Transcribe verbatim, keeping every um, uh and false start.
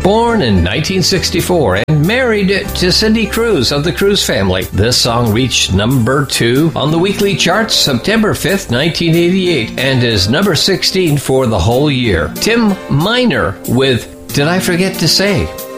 Born in nineteen sixty-four and married to Cindy Cruz of the Cruz family, this song reached number two on the weekly charts September fifth, nineteen eighty-eight, and is number sixteen for the whole year. Tim Miner with Did I Forget to Say?